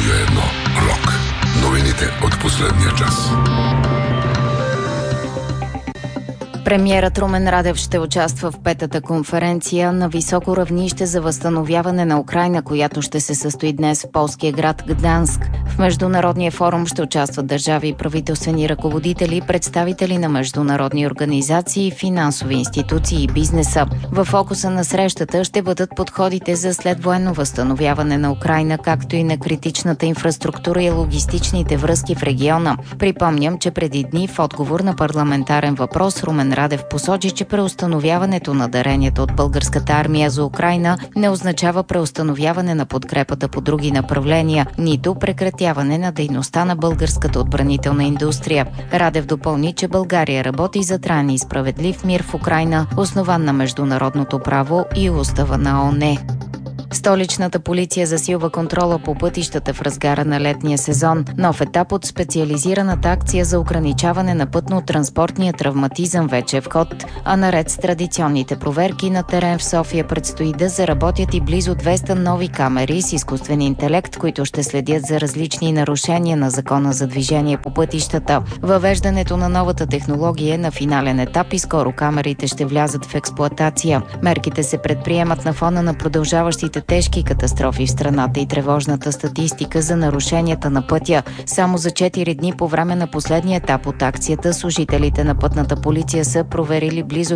Радио 1 Рок. Новините от последния час. Премиерът Румен Радев ще участва в петата конференция на високо равнище за възстановяване на Украйна, която ще се състои днес в полския град Гданск. В Международния форум ще участват държави и правителствени ръководители, представители на международни организации, финансови институции и бизнеса. В фокуса на срещата ще бъдат подходите за следвоенно възстановяване на Украйна, както и на критичната инфраструктура и логистичните връзки в региона. Припомням, че преди дни в отговор на парламентарен въпрос Румен Радев посочи, че преустановяването на даренията от българската армия за Украйна не означава преустановяване на подкрепата по други направления, нито прекратяване на дейността на българската отбранителна индустрия. Радев допълни, че България работи за траен и справедлив мир в Украйна, основан на международното право и устава на ООН. Столичната полиция засилва контрола по пътищата в разгара на летния сезон. Нов етап от специализираната акция за ограничаване на пътно-транспортния травматизъм вече е в ход, а наред с традиционните проверки на терен в София предстои да заработят и близо 200 нови камери с изкуствен интелект, които ще следят за различни нарушения на закона за движение по пътищата. Въвеждането на новата технология е на финален етап и скоро камерите ще влязат в експлоатация. Мерките се предприемат на фона на продължаващите тежки катастрофи в страната и тревожната статистика за нарушенията на пътя. Само за 4 дни по време на последния етап от акцията служителите на пътната полиция са проверили близо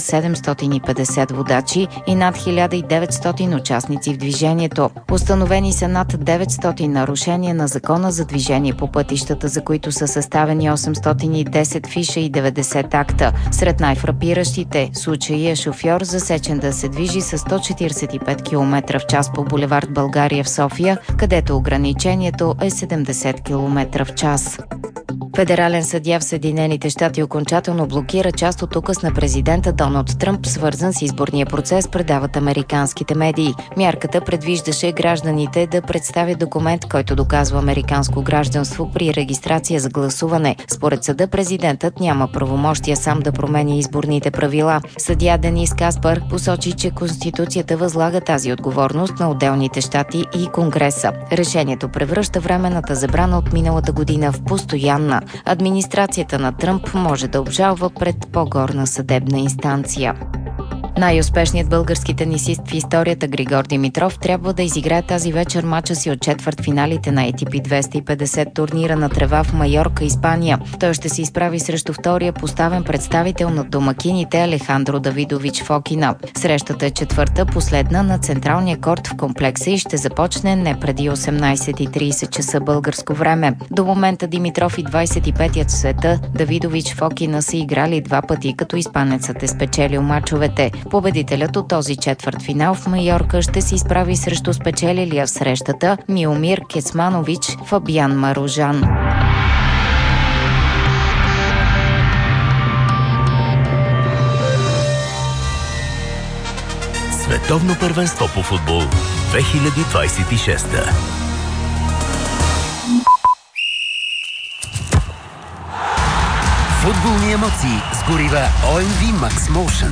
1750 водачи и над 1900 участници в движението. Установени са над 900 нарушения на закона за движение по пътищата, за които са съставени 810 фиша и 90 акта. Сред най-фрапиращите случаи е шофьор засечен да се движи с 145 км в час по булевард България в София, където ограничението е 70 км в час. Федерален съдия в Съединените щати окончателно блокира част от указ на президента Доналд Тръмп, свързан с изборния процес, предават американските медии. Мярката предвиждаше гражданите да представят документ, който доказва американско гражданство при регистрация за гласуване. Според съда президентът няма правомощия сам да променя изборните правила. Съдия Денис Каспар посочи, че Конституцията възлага тази отговорност на отделните щати и Конгреса. Решението превръща временната забрана от миналата година в постоянна. Администрацията на Тръмп може да обжалва пред по-горна съдебна инстанция. Най-успешният български тенисист в историята Григор Димитров трябва да изиграе тази вечер мача си от четвъртфиналите на ATP 250 турнира на трева в Майорка, Испания. Той ще се изправи срещу втория поставен представител на домакините Алехандро Давидович Фокина. Срещата е четвърта, последна на централния корт в комплекса и ще започне не преди 18:30 часа българско време. До момента Димитров и 25-ят в света Давидович Фокина са играли 2 пъти, като испанецът е спечелил мачовете. Победителят от този четвъртфинал в Майорка ще се изправи срещу спечелилия в срещата Миомир Кецманович Фабиан Маружан. Световно първенство по футбол 2026. Футболни емоции с горива OMV Max Motion.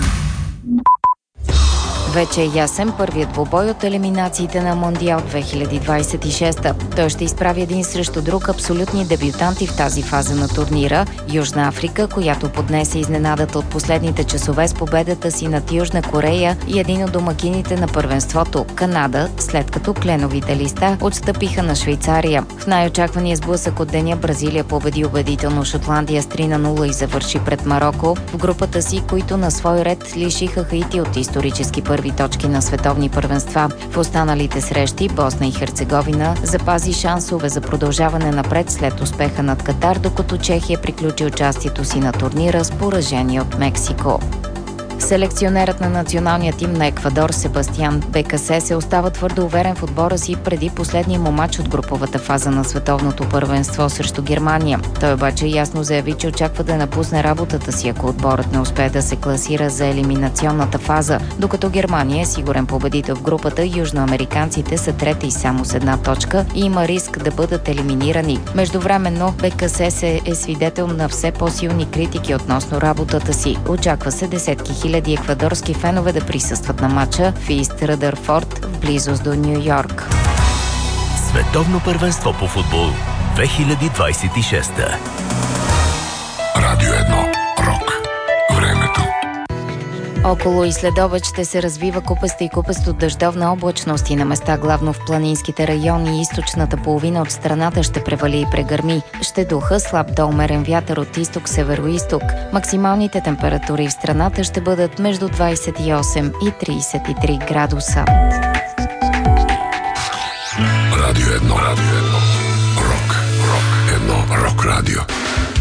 Вече е ясен първият двубой от елиминациите на Мондиал 2026. Той ще изправи един срещу друг абсолютни дебютанти в тази фаза на турнира – Южна Африка, която поднесе изненадата от последните часове с победата си над Южна Корея, и един от домакините на първенството – Канада, след като кленовите листа отстъпиха на Швейцария. В най-очаквания сблъсък от деня Бразилия победи убедително Шотландия с 3-0 и завърши пред Мароко в групата си, които на свой ред лишиха Хаити от исторически първи точки на световни първенства. В останалите срещи Босна и Херцеговина запази шансове за продължаване напред след успеха над Катар, докато Чехия приключи участието си на турнира с поражение от Мексико. Селекционерът на националния тим на Еквадор Себастиан Бекасе се остава твърдо уверен в отбора си преди последния му мач от груповата фаза на световното първенство срещу Германия. Той обаче ясно заяви, че очаква да напусне работата си, ако отборът не успее да се класира за елиминационната фаза. Докато Германия е сигурен победител в групата, южноамериканците са трети само с 1 точка и има риск да бъдат елиминирани. Междувременно Бекасе е свидетел на все по-силни критики относно работата си. Очаква се десетки хиляди еквадорски фенове да присъстват на матча в Ист Ръдърфорд в близост до Ню Йорк. Световно първенство по футбол 2026. Радио 1. Рок. Времето. Около и следобед ще се развива купеста и купесто дъждовна облачност и на места главно в планинските райони и източната половина от страната ще превали и прегърми. Ще духа слаб до умерен вятър от изток-североизток. Максималните температури в страната ще бъдат между 28 и 33 градуса. Радио 1. Радио 1. Рок. Рок. 1. Рок радио.